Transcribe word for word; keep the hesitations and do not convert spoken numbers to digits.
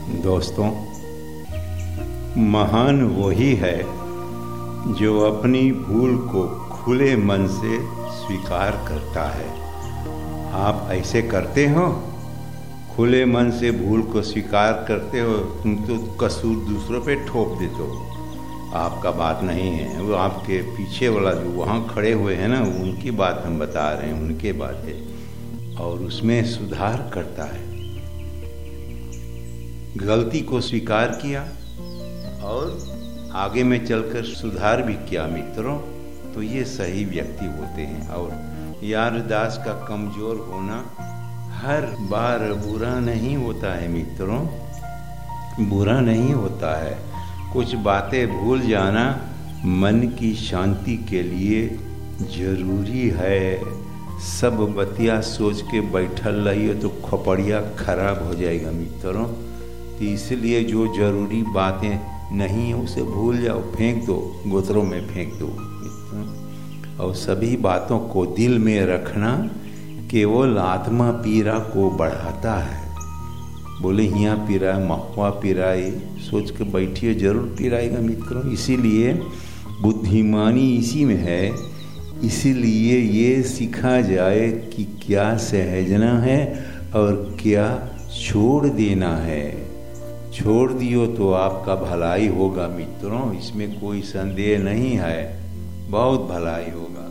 दोस्तों, महान वही है जो अपनी भूल को खुले मन से स्वीकार करता है। आप ऐसे करते हो? खुले मन से भूल को स्वीकार करते हो? तुम तो कसूर दूसरों पे ठोप देते हो। आपका बात नहीं है, वो आपके पीछे वाला जो वहाँ खड़े हुए हैं ना, उनकी बात हम बता रहे हैं, उनके बात है। और उसमें सुधार करता है। गलती को स्वीकार किया और आगे में चलकर सुधार भी किया मित्रों, तो ये सही व्यक्ति होते हैं। और यारदाश्त का कमज़ोर होना हर बार बुरा नहीं होता है मित्रों, बुरा नहीं होता है। कुछ बातें भूल जाना मन की शांति के लिए जरूरी है। सब बतिया सोच के बैठल रहिए तो खोपड़िया खराब हो जाएगा मित्रों। तो इसलिए जो जरूरी बातें नहीं है उसे भूल जाओ, फेंक दो, गोतरों में फेंक दो मित्रों। और सभी बातों को दिल में रखना केवल आत्मा पीरा को बढ़ाता है। बोले हियाँ पीरा महुआ पीराई, सोच के बैठिए, जरूर पीराएगा मित्रों। इसीलिए बुद्धिमानी इसी में है। इसीलिए ये सीखा जाए कि क्या सहजना है और क्या छोड़ देना है। छोड़ दियो तो आपका भलाई होगा मित्रों, इसमें कोई संदेह नहीं है, बहुत भलाई होगा।